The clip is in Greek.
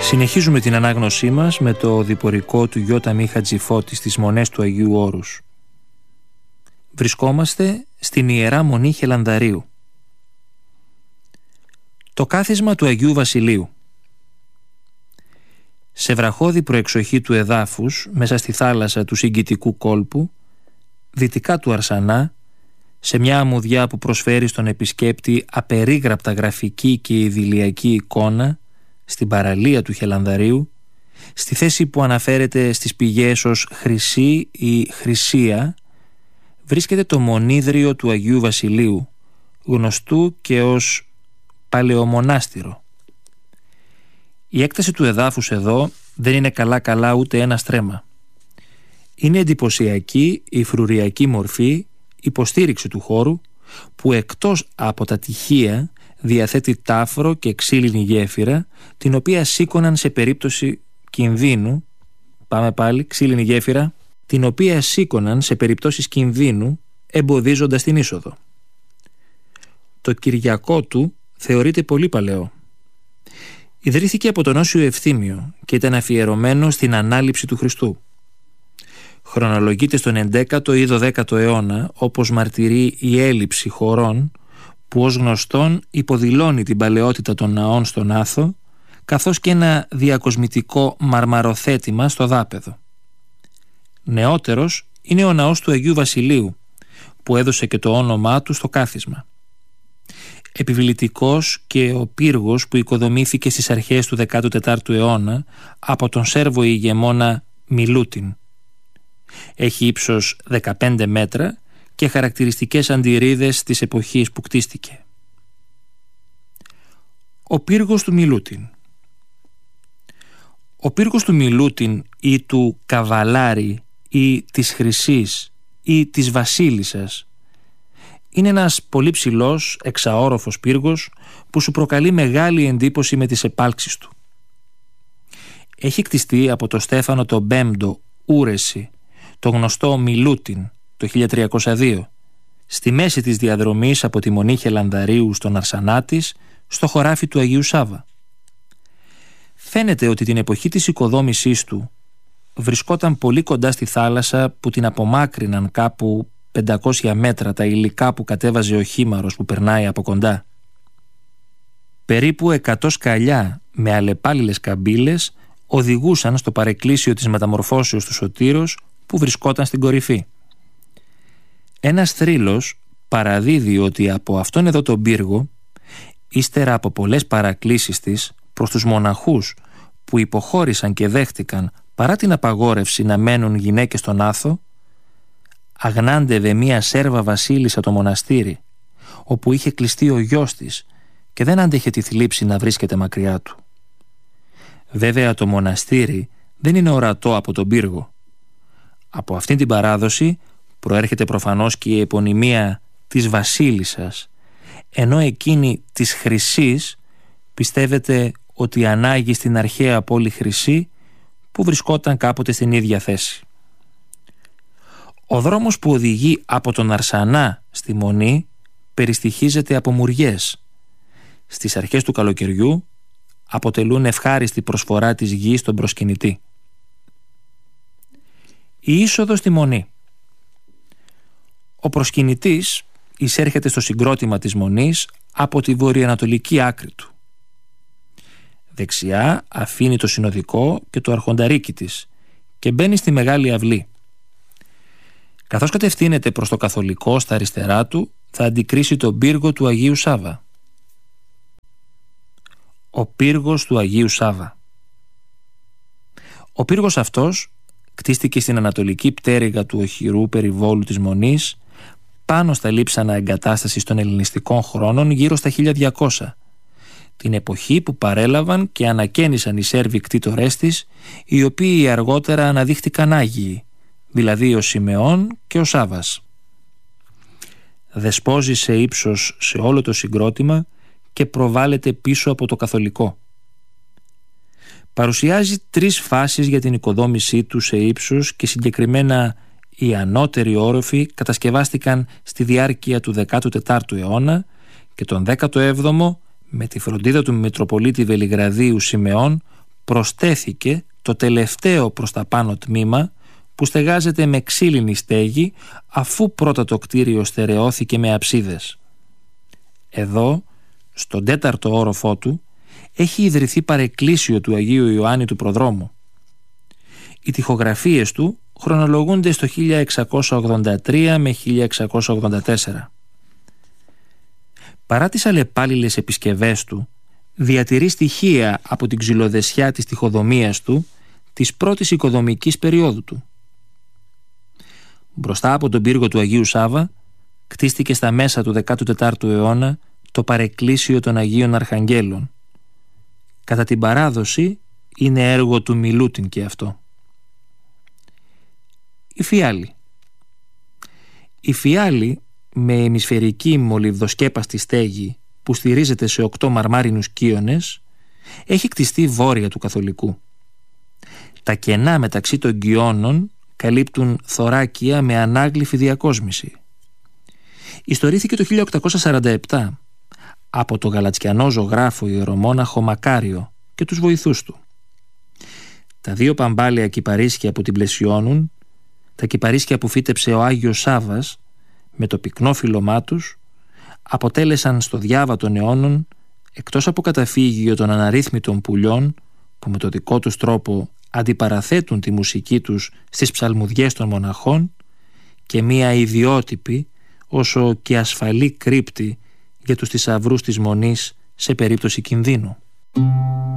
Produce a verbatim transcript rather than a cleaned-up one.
Συνεχίζουμε την ανάγνωσή μας με το διπορικό του Γιώτα Μη Χατζηφώτη στις Μονές του Αγίου Όρους. Βρισκόμαστε στην Ιερά Μονή Χελανδαρίου. Το κάθισμα του Αγίου Βασιλείου. Σε βραχώδη προεξοχή του εδάφους, μέσα στη θάλασσα του συγκητικού κόλπου, δυτικά του Αρσανά, σε μια αμμουδιά που προσφέρει στον επισκέπτη απερίγραπτα γραφική και ιδηλιακή εικόνα, στην παραλία του Χελανδαρίου, στη θέση που αναφέρεται στις πηγές ως Χρυσή ή Χρυσία, βρίσκεται το μονίδριο του Αγίου Βασιλείου, γνωστού και ως Παλαιομονάστηρο. Η έκταση του εδάφους εδώ δεν είναι καλά-καλά ούτε ένα στρέμμα. Είναι εντυπωσιακή η φρουριακή μορφή υποστήριξη του χώρου, που εκτός από τα τυχεία διαθέτει τάφρο και ξύλινη γέφυρα, την οποία σήκωναν σε περίπτωση κινδύνου, πάμε πάλι, ξύλινη γέφυρα, την οποία σήκωναν σε περιπτώσεις κινδύνου, εμποδίζοντας την είσοδο. Το Κυριακό του θεωρείται πολύ παλαιό. Ιδρύθηκε από τον Όσιο Ευθύμιο και ήταν αφιερωμένο στην ανάληψη του Χριστού. Χρονολογείται στον ενδέκατο ή δωδέκατο αιώνα, όπως μαρτυρεί η έλλειψη χωρών που ως γνωστόν υποδηλώνει την παλαιότητα των ναών στον Άθο, καθώς και ένα διακοσμητικό μαρμαροθέτημα στο δάπεδο. Νεότερος είναι ο ναός του Αγίου Βασιλείου, που έδωσε και το όνομά του στο κάθισμα. Επιβλητικός και ο πύργος που οικοδομήθηκε στις αρχές του δέκατου τετάρτου αιώνα από τον Σέρβο ηγεμόνα Μιλούτιν. Έχει ύψος δεκαπέντε μέτρα και χαρακτηριστικές αντιρρίδες της εποχής που κτίστηκε. Ο πύργος του Μιλούτιν. Ο πύργος του Μιλούτιν ή του Καβαλάρη ή της Χρυσής ή της Βασίλισσας είναι ένας πολύ ψηλός εξαόροφος πύργος που σου προκαλεί μεγάλη εντύπωση με τις επάλξεις του. Έχει κτιστεί από το Στέφανο τον Πέμπτο Ούρεση, το γνωστό Μιλούτιν, το χίλια τριακόσια δύο, στη μέση της διαδρομής από τη Μονή Χελανδαρίου στον Αρσανά της, στο χωράφι του Αγίου Σάβα. Φαίνεται ότι την εποχή της οικοδόμησής του βρισκόταν πολύ κοντά στη θάλασσα, που την απομάκρυναν κάπου πεντακόσια μέτρα τα υλικά που κατέβαζε ο χήμαρος που περνάει από κοντά. Περίπου εκατό σκαλιά με αλλεπάλληλες καμπύλες οδηγούσαν στο παρεκκλήσιο της μεταμορφώσεως του Σωτήρος, που βρισκόταν στην κορυφή. Ένας θρύλος παραδίδει ότι από αυτόν εδώ τον πύργο, ύστερα από πολλές παρακλήσεις της προς τους μοναχούς που υποχώρησαν και δέχτηκαν παρά την απαγόρευση να μένουν γυναίκες στον Άθο, αγνάντευε μία Σέρβα βασίλισσα το μοναστήρι, όπου είχε κλειστεί ο γιος της και δεν άντεχε τη θλίψη να βρίσκεται μακριά του. Βέβαια το μοναστήρι δεν είναι ορατό από τον πύργο. Από αυτήν την παράδοση προέρχεται προφανώς και η επωνυμία της Βασίλισσας, ενώ εκείνη της Χρυσής πιστεύετε ότι ανάγει στην αρχαία πόλη Χρυσή, που βρισκόταν κάποτε στην ίδια θέση. Ο δρόμος που οδηγεί από τον Αρσανά στη Μονή περιστοιχίζεται από μουριές. Στις αρχές του καλοκαιριού αποτελούν ευχάριστη προσφορά της γης στον προσκυνητή. Η είσοδος στη Μονή. Ο προσκυνητής εισέρχεται στο συγκρότημα της Μονής από τη βορειοανατολική άκρη του. Δεξιά αφήνει το συνοδικό και το αρχονταρίκι της και μπαίνει στη μεγάλη αυλή. Καθώς κατευθύνεται προς το καθολικό στα αριστερά του, θα αντικρίσει τον πύργο του Αγίου Σάβα. Ο πύργος του Αγίου Σάβα. Ο πύργος αυτός κτίστηκε στην ανατολική πτέρυγα του οχυρού περιβόλου της Μονής, πάνω στα λείψανα εγκατάστασης των ελληνιστικών χρόνων γύρω στα χίλια διακόσια, την εποχή που παρέλαβαν και ανακαίνισαν οι Σέρβοι κτήτορές της, οι οποίοι αργότερα αναδείχτηκαν Άγιοι, δηλαδή ο Σιμεών και ο Σάβας. Δεσπόζει σε ύψος σε όλο το συγκρότημα και προβάλλεται πίσω από το καθολικό. Παρουσιάζει τρεις φάσεις για την οικοδόμησή του σε ύψος και συγκεκριμένα οι ανώτεροι όροφοι κατασκευάστηκαν στη διάρκεια του δέκατου τετάρτου αιώνα και τον δέκατο έβδομο με τη φροντίδα του Μητροπολίτη Βελιγραδίου Σιμεών προστέθηκε το τελευταίο προς τα πάνω τμήμα που στεγάζεται με ξύλινη στέγη, αφού πρώτα το κτίριο στερεώθηκε με αψίδες. Εδώ, στον τέταρτο όροφό του, έχει ιδρυθεί παρεκκλήσιο του Αγίου Ιωάννη του Προδρόμου. Οι τοιχογραφίες του χρονολογούνται στο χίλια εξακόσια ογδόντα τρία με χίλια εξακόσια ογδόντα τέσσερα. Παρά τις αλλεπάλληλες επισκευές του, διατηρεί στοιχεία από την ξυλοδεσιά της τοιχοδομίας του της πρώτης οικοδομικής περίοδου του. Μπροστά από τον πύργο του Αγίου Σάβα κτίστηκε στα μέσα του δέκατου τετάρτου αιώνα το παρεκκλήσιο των Αγίων Αρχαγγέλων. Κατά την παράδοση είναι έργο του Μιλούτιν και αυτό. Η φιάλη. Η φιάλη, με ημισφαιρική μολυβδοσκέπαστη στέγη που στηρίζεται σε οκτώ μαρμάρινους κύονες, έχει κτιστεί βόρεια του Καθολικού. Τα κενά μεταξύ των κυώνων καλύπτουν θωράκια με ανάγλυφη διακόσμηση. Ιστορήθηκε το χίλια οκτακόσια σαράντα επτά από το γαλατσιανό ζωγράφο ιερομόναχο Μακάριο και τους βοηθούς του. Τα δύο παμπάλαια κυπαρίσκια που την πλαισιώνουν, τα κυπαρίσκια που φύτεψε ο Άγιος Σάβας με το πυκνό φύλλωμά τους, αποτέλεσαν στο διάβα των αιώνων, εκτός από καταφύγιο των αναρρύθμιτων πουλιών που με το δικό τους τρόπο αντιπαραθέτουν τη μουσική τους στις ψαλμουδιές των μοναχών, και μία ιδιότυπη όσο και ασφαλή κρύπτη για τους θησαυρούς της Μονής σε περίπτωση κινδύνου.